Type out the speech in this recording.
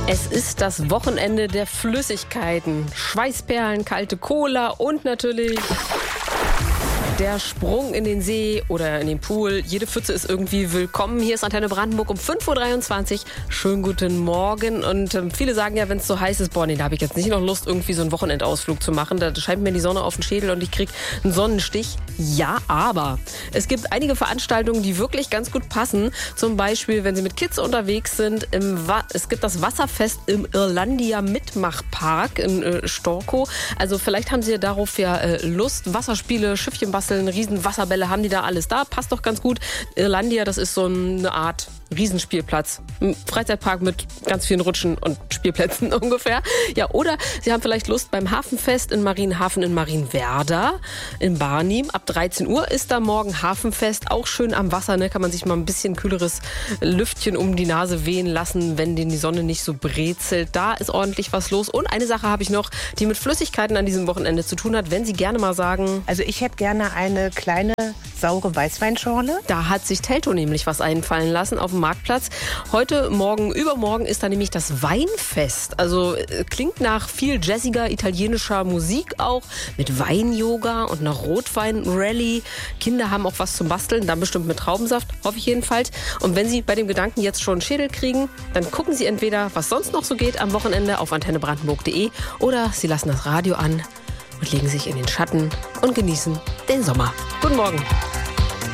Es ist das Wochenende der Flüssigkeiten. Schweißperlen, kalte Cola und natürlich der Sprung in den See oder in den Pool. Jede Pfütze ist irgendwie willkommen. Hier ist Antenne Brandenburg um 5.23 Uhr. Schönen guten Morgen. Und viele sagen ja, wenn es so heiß ist, boah, nee, da habe ich jetzt nicht noch Lust, irgendwie so einen Wochenendausflug zu machen. Da scheint mir die Sonne auf den Schädel und ich kriege einen Sonnenstich. Ja, aber es gibt einige Veranstaltungen, die wirklich ganz gut passen. Zum Beispiel, wenn Sie mit Kids unterwegs sind. Es gibt das Wasserfest im Irlandia Mitmachpark in Storkow. Also vielleicht haben Sie darauf ja Lust. Wasserspiele, Schiffchen basteln, riesen Wasserbälle, haben die da alles da. Passt doch ganz gut. Irlandia, das ist so eine Art Riesenspielplatz. Ein Freizeitpark mit ganz vielen Rutschen und Spielplätzen ungefähr. Ja, oder Sie haben vielleicht Lust beim Hafenfest in Marienhafen in Marienwerder in Barnim. Ab 13 Uhr ist da morgen Hafenfest. Auch schön am Wasser, ne? Kann man sich mal ein bisschen kühleres Lüftchen um die Nase wehen lassen, wenn die Sonne nicht so brezelt. Da ist ordentlich was los. Und eine Sache habe ich noch, die mit Flüssigkeiten an diesem Wochenende zu tun hat. Wenn Sie gerne mal sagen... Also ich hätte gerne eine kleine, saure Weißweinschorle. Da hat sich Teltow nämlich was einfallen lassen auf dem Marktplatz. Heute, morgen, übermorgen ist da nämlich das Weinfest. Also klingt nach viel jazziger italienischer Musik auch, mit Wein-Yoga und einer Rotwein-Rallye. Kinder haben auch was zum Basteln, dann bestimmt mit Traubensaft, hoffe ich jedenfalls. Und wenn Sie bei dem Gedanken jetzt schon einen Schädel kriegen, dann gucken Sie entweder, was sonst noch so geht am Wochenende auf antennebrandenburg.de oder Sie lassen das Radio an und legen sich in den Schatten und genießen den Sommer. Guten Morgen.